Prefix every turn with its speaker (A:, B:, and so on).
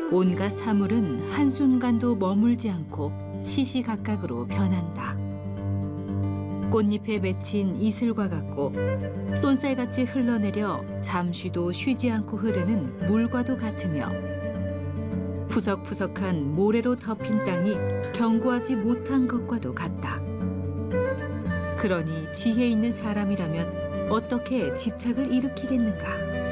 A: 온갖 사물은 한순간도 머물지 않고 시시각각으로 변한다. 꽃잎에 맺힌 이슬과 같고 쏜살같이 흘러내려 잠시도 쉬지 않고 흐르는 물과도 같으며 푸석푸석한 모래로 덮인 땅이 견고하지 못한 것과도 같다. 그러니 지혜 있는 사람이라면 어떻게 집착을 일으키겠는가?